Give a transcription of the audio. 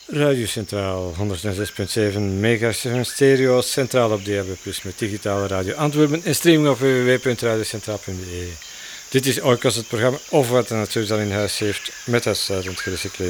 Radio Centraal 106.7 MHz stereo, centraal op DAB+, met digitale radio Antwerpen en streaming op www.radiocentraal.be. Dit is Oikos, het programma over wat de natuur al in huis heeft, met uitsluitend gerecycleerd